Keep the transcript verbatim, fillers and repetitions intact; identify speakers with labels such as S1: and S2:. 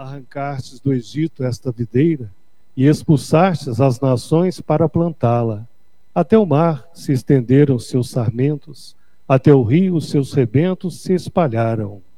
S1: arrancastes do Egito esta videira, e expulsastes as nações para plantá-la. Até o mar se estenderam seus sarmentos, até o rio os seus rebentos se espalharam.